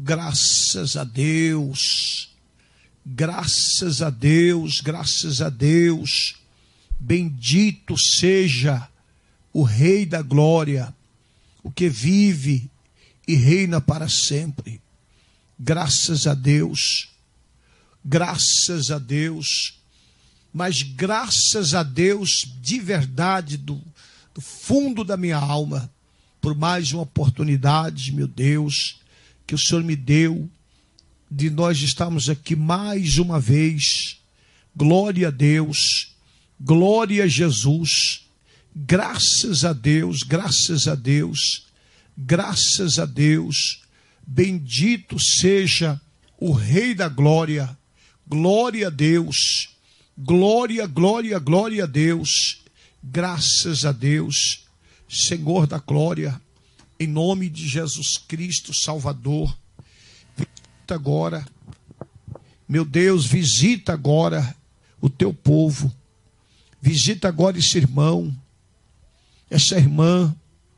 Graças a Deus, graças a Deus, graças a Deus. Bendito seja o Rei da Glória, o que vive e reina para sempre. Graças a Deus, graças a Deus, mas graças a Deus de verdade, do fundo da minha alma, por mais uma oportunidade, meu Deus, que o Senhor me deu, de nós estarmos aqui mais uma vez. Glória a Deus, glória a Jesus, graças a Deus, graças a Deus, graças a Deus. Bendito seja o Rei da Glória, glória a Deus, glória, glória, glória a Deus, graças a Deus, Senhor da glória, em nome de Jesus Cristo, Salvador. Visita agora, meu Deus, visita agora o teu povo, visita agora esse irmão, essa irmã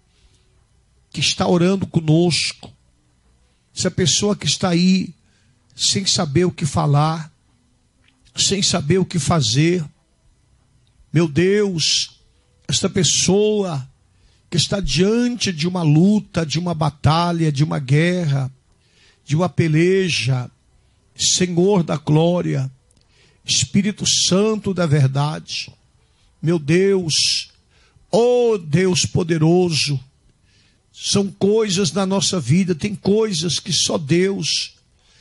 que está orando conosco, essa pessoa que está aí sem saber o que falar, sem saber o que fazer. Meu Deus, esta pessoa que está diante de uma luta, de uma batalha, de uma guerra, de uma peleja, Senhor da glória, Espírito Santo da verdade, meu Deus, oh Deus poderoso, são coisas na nossa vida, tem coisas que só Deus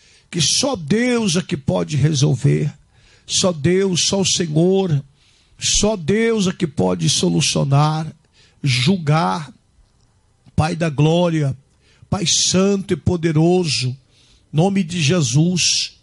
é que pode resolver, só Deus, só o Senhor, só Deus é que pode solucionar, julgar. Pai da glória, Pai santo e poderoso, nome de Jesus,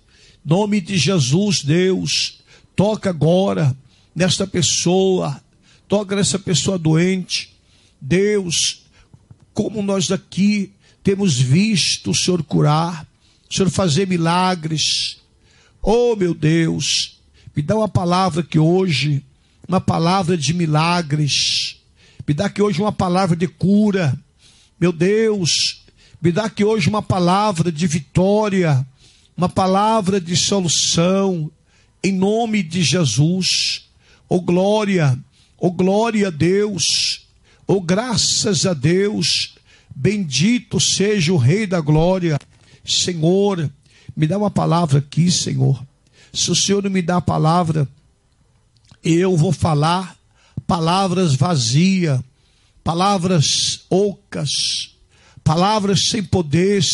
Deus, toca agora nesta pessoa, toca nessa pessoa doente. Deus, como nós daqui temos visto o Senhor curar, o Senhor fazer milagres. Oh meu Deus, me dá uma palavra que hoje, uma palavra de milagres, me dá que hoje uma palavra de cura, meu Deus, me dá que hoje uma palavra de vitória, uma palavra de solução, em nome de Jesus. Oh glória a Deus, oh graças a Deus, bendito seja o Rei da Glória. Senhor, me dá uma palavra aqui, Senhor. Se o Senhor não me dá a palavra, eu vou falar palavras vazias, palavras ocas, palavras sem poder,